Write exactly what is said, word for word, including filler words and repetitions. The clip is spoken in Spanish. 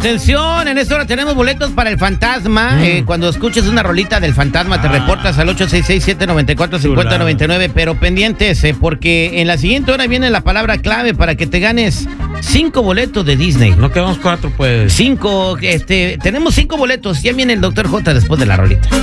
Atención, en esta hora tenemos boletos para el Fantasma. Mm. Eh, cuando escuches una rolita del Fantasma, ah. te reportas al ocho seis seis, siete nueve cuatro, cinco cero nueve nueve. Pero pendientes, eh, porque en la siguiente hora viene la palabra clave para que te ganes cinco boletos de Disney. No quedamos cuatro, pues. Cinco, este, tenemos cinco boletos. Ya viene el doctor J después de la rolita.